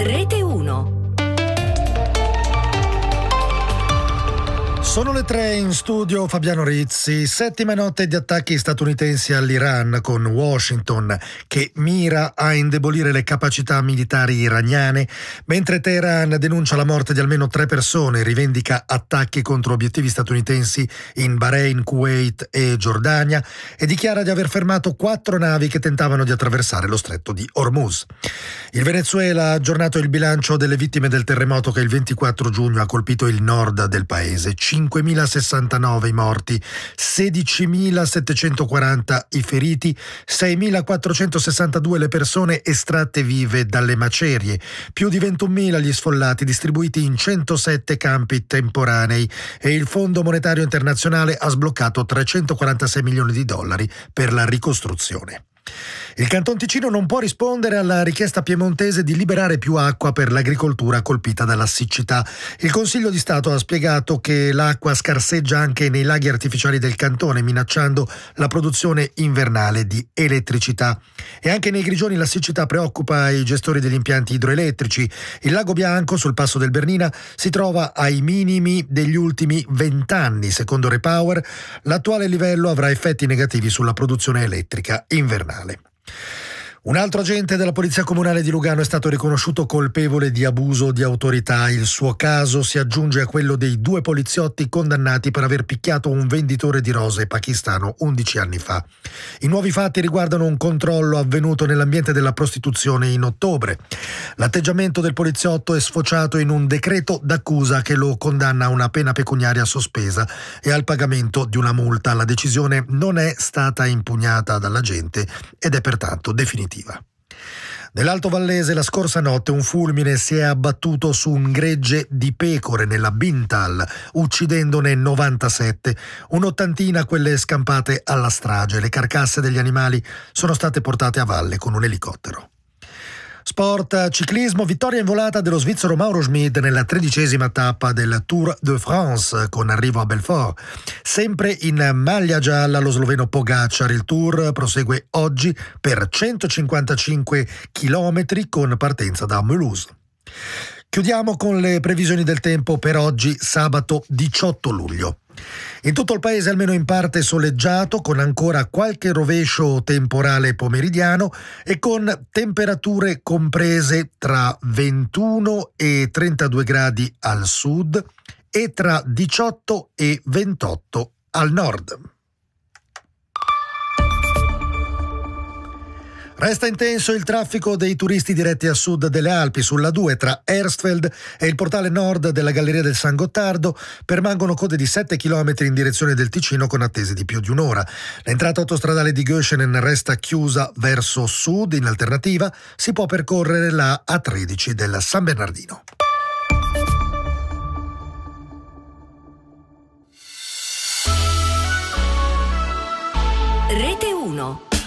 Rete 1. Sono le 3 in studio, Fabiano Rizzi. Settima notte di attacchi statunitensi all'Iran, con Washington che mira a indebolire le capacità militari iraniane, mentre Teheran denuncia la morte di almeno 3 persone, rivendica attacchi contro obiettivi statunitensi in Bahrain, Kuwait e Giordania e dichiara di aver fermato 4 navi che tentavano di attraversare lo stretto di Hormuz. Il Venezuela ha aggiornato il bilancio delle vittime del terremoto che il 24 giugno ha colpito il nord del paese. 5.069 i morti, 16.740 i feriti, 6.462 le persone estratte vive dalle macerie, più di 21.000 gli sfollati distribuiti in 107 campi temporanei e il Fondo Monetario Internazionale ha sbloccato 346 milioni di dollari per la ricostruzione. Il Canton Ticino non può rispondere alla richiesta piemontese di liberare più acqua per l'agricoltura colpita dalla siccità. Il Consiglio di Stato ha spiegato che l'acqua scarseggia anche nei laghi artificiali del cantone, minacciando la produzione invernale di elettricità. E anche nei Grigioni la siccità preoccupa i gestori degli impianti idroelettrici. Il Lago Bianco, sul passo del Bernina, si trova ai minimi degli ultimi 20 anni. Secondo Repower, l'attuale livello avrà effetti negativi sulla produzione elettrica invernale. Un altro agente della Polizia Comunale di Lugano è stato riconosciuto colpevole di abuso di autorità. Il suo caso si aggiunge a quello dei 2 poliziotti condannati per aver picchiato un venditore di rose pakistano 11 anni fa. I nuovi fatti riguardano un controllo avvenuto nell'ambiente della prostituzione in ottobre. L'atteggiamento del poliziotto è sfociato in un decreto d'accusa che lo condanna a una pena pecuniaria sospesa e al pagamento di una multa. La decisione non è stata impugnata dall'agente ed è pertanto definitiva. Nell'Alto Vallese la scorsa notte un fulmine si è abbattuto su un gregge di pecore nella Bintal, uccidendone 97, un'ottantina quelle scampate alla strage. Le carcasse degli animali sono state portate a valle con un elicottero. Sport, ciclismo, vittoria in volata dello svizzero Mauro Schmid nella 13ª tappa del Tour de France con arrivo a Belfort. Sempre in maglia gialla lo sloveno Pogacar. Il Tour prosegue oggi per 155 chilometri con partenza da Mulhouse. Chiudiamo con le previsioni del tempo per oggi, sabato 18 luglio. In tutto il paese almeno in parte soleggiato, con ancora qualche rovescio temporale pomeridiano e con temperature comprese tra 21 e 32 gradi al sud e tra 18 e 28 al nord. Resta intenso il traffico dei turisti diretti a sud delle Alpi. Sulla 2 tra Erstfeld e il portale nord della Galleria del San Gottardo permangono code di 7 km in direzione del Ticino con attese di più di un'ora. L'entrata autostradale di Göschenen resta chiusa verso sud. In alternativa si può percorrere la A13 del San Bernardino. Rete 1.